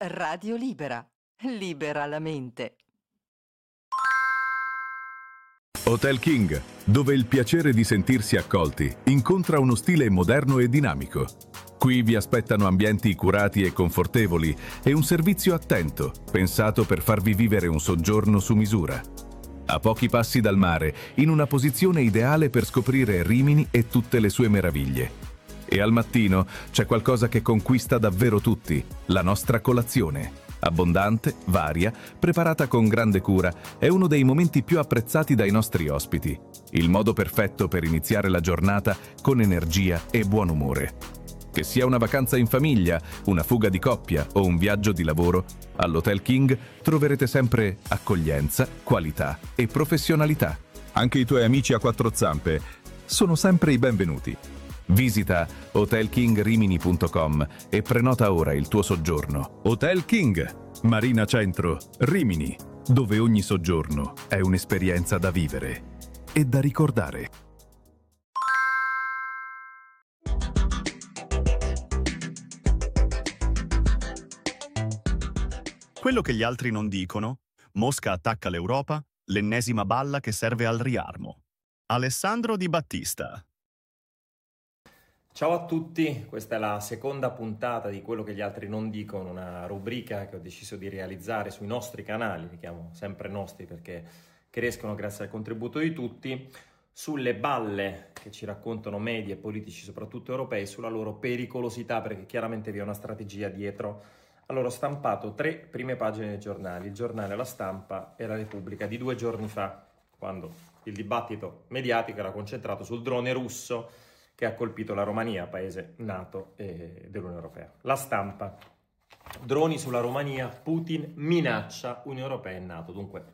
Radio Libera. Libera la mente. Hotel King, dove il piacere di sentirsi accolti incontra uno stile moderno e dinamico. Qui vi aspettano ambienti curati e confortevoli e un servizio attento, pensato per farvi vivere un soggiorno su misura. A pochi passi dal mare, in una posizione ideale per scoprire Rimini e tutte le sue meraviglie. E al mattino c'è qualcosa che conquista davvero tutti, la nostra colazione. Abbondante, varia, preparata con grande cura, è uno dei momenti più apprezzati dai nostri ospiti. Il modo perfetto per iniziare la giornata con energia e buon umore. Che sia una vacanza in famiglia, una fuga di coppia o un viaggio di lavoro, all'Hotel King troverete sempre accoglienza, qualità e professionalità. Anche i tuoi amici a quattro zampe sono sempre i benvenuti. Visita hotelkingrimini.com e prenota ora il tuo soggiorno. Hotel King, Marina Centro, Rimini, dove ogni soggiorno è un'esperienza da vivere e da ricordare. Quello che gli altri non dicono, Mosca attacca l'Europa, l'ennesima balla che serve al riarmo. Alessandro Di Battista. Ciao a tutti, questa è la seconda puntata di Quello che gli altri non dicono, una rubrica che ho deciso di realizzare sui nostri canali, li chiamo sempre nostri perché crescono grazie al contributo di tutti, sulle balle che ci raccontano media e politici, soprattutto europei, sulla loro pericolosità, perché chiaramente vi è una strategia dietro. Allora ho stampato 3 prime pagine dei giornali, il giornale La Stampa e La Repubblica di 2 giorni fa, quando il dibattito mediatico era concentrato sul drone russo che ha colpito la Romania, paese NATO dell'Unione Europea. La Stampa: droni sulla Romania, Putin minaccia Unione Europea e NATO. Dunque,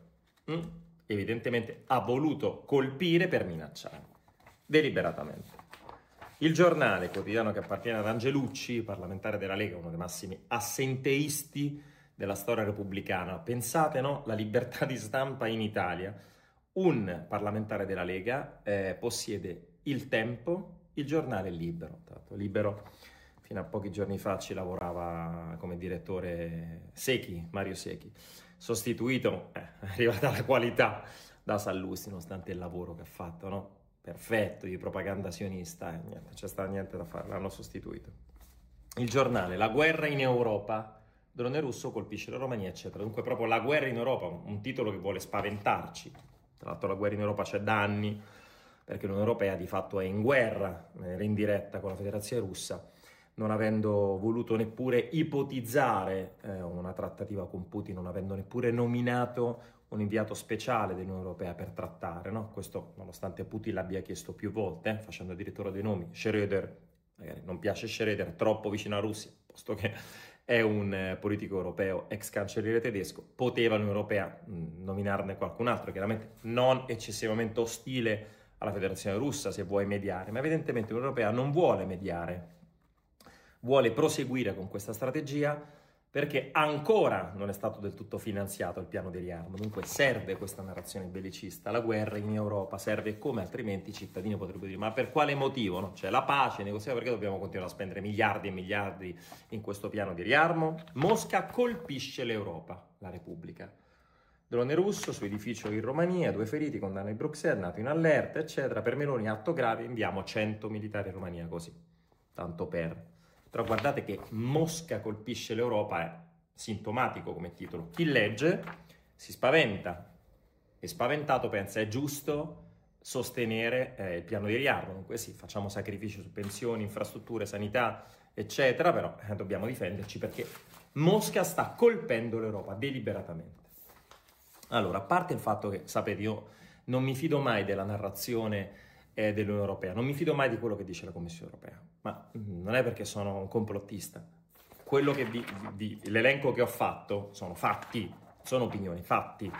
evidentemente ha voluto colpire per minacciare, deliberatamente. Il Giornale, quotidiano che appartiene ad Angelucci, parlamentare della Lega, uno dei massimi assenteisti della storia repubblicana. Pensate, no? La libertà di stampa in Italia. Un parlamentare della Lega possiede Il Tempo, il giornale Libero. Libero fino a pochi giorni fa ci lavorava come direttore Mario Secchi, sostituito, è arrivata la qualità da Sallusti, nonostante il lavoro che ha fatto, no? Perfetto, di propaganda sionista, niente, c'è stato niente da fare, l'hanno sostituito. Il Giornale: la guerra in Europa, drone russo colpisce la Romania, eccetera. Dunque proprio la guerra in Europa, un titolo che vuole spaventarci. Tra l'altro la guerra in Europa c'è da anni, perché l'Unione Europea di fatto è in guerra, in diretta con la Federazione Russa, non avendo voluto neppure ipotizzare una trattativa con Putin, non avendo neppure nominato un inviato speciale dell'Unione Europea per trattare, no? Questo nonostante Putin l'abbia chiesto più volte, facendo addirittura dei nomi. Schröder, magari non piace Schröder, troppo vicino alla Russia, posto che è un politico europeo, ex cancelliere tedesco, poteva l'Unione Europea nominarne qualcun altro, chiaramente non eccessivamente ostile alla Federazione Russa, se vuoi mediare, ma evidentemente l'Unione Europea non vuole mediare, vuole proseguire con questa strategia perché ancora non è stato del tutto finanziato il piano di riarmo. Dunque serve questa narrazione bellicista, la guerra in Europa serve, come altrimenti i cittadini potrebbero dire: ma per quale motivo? No? Cioè la pace, negoziamo, perché dobbiamo continuare a spendere miliardi e miliardi in questo piano di riarmo? Mosca colpisce l'Europa, la Repubblica. Drone russo su edificio in Romania, 2 feriti, condanna di Bruxelles, NATO in allerta, eccetera. Per Meloni atto grave, inviamo 100 militari in Romania, così, tanto per. Però guardate che Mosca colpisce l'Europa è sintomatico come titolo. Chi legge si spaventa e spaventato pensa è giusto sostenere il piano di riarmo. Dunque sì, facciamo sacrifici su pensioni, infrastrutture, sanità, eccetera, però dobbiamo difenderci perché Mosca sta colpendo l'Europa deliberatamente. Allora, a parte il fatto che, sapete, io non mi fido mai della narrazione dell'Unione Europea, non mi fido mai di quello che dice la Commissione Europea, ma non è perché sono un complottista. Quello che l'elenco che ho fatto sono fatti, sono opinioni, fatti.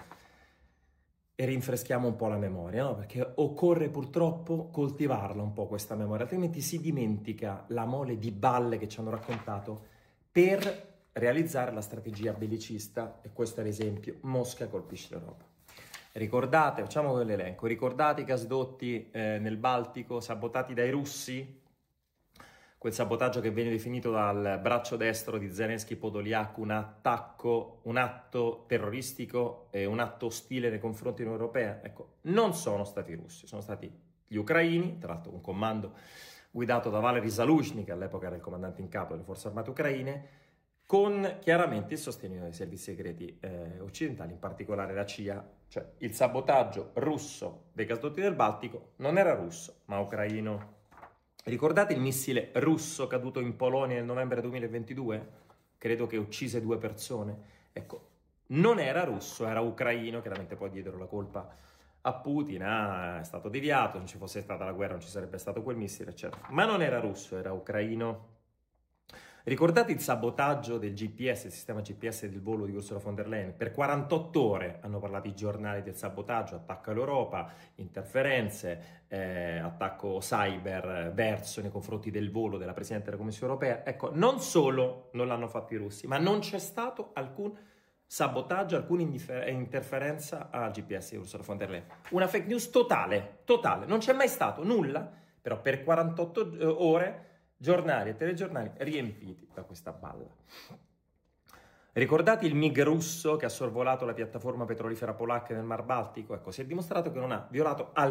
E rinfreschiamo un po' la memoria, no? Perché occorre purtroppo coltivarla un po' questa memoria, altrimenti si dimentica la mole di balle che ci hanno raccontato per realizzare la strategia bellicista, e questo è l'esempio: Mosca colpisce l'Europa. Ricordate, facciamo quell'elenco, ricordate i gasdotti nel Baltico sabotati dai russi? quel sabotaggio che viene definito dal braccio destro di Zelensky Podoliak un atto terroristico e un atto ostile nei confronti dell'Unione Europea. Ecco, non sono stati i russi, sono stati gli ucraini, tra l'altro un comando guidato da Valery Zaluzhny, che all'epoca era il comandante in capo delle forze armate ucraine, con chiaramente il sostegno dei servizi segreti occidentali, in particolare la CIA. Cioè il sabotaggio russo dei gasdotti del Baltico non era russo, ma ucraino. Ricordate il missile russo caduto in Polonia nel novembre 2022? Credo che uccise 2 persone. Ecco, non era russo, era ucraino, chiaramente poi diedero la colpa a Putin, è stato deviato, se non ci fosse stata la guerra non ci sarebbe stato quel missile, eccetera. Ma non era russo, era ucraino. Ricordate il sabotaggio del GPS, il sistema GPS del volo di Ursula von der Leyen? Per 48 ore hanno parlato i giornali del sabotaggio, attacco all'Europa, interferenze, attacco cyber verso nei confronti del volo della Presidente della Commissione Europea. Ecco, non solo non l'hanno fatto i russi, ma non c'è stato alcun sabotaggio, alcuna interferenza al GPS di Ursula von der Leyen. Una fake news totale, non c'è mai stato nulla, però per 48 ore giornali e telegiornali riempiti da questa balla. Ricordate il MiG russo che ha sorvolato la piattaforma petrolifera polacca nel Mar Baltico? Ecco, si è dimostrato che non ha violato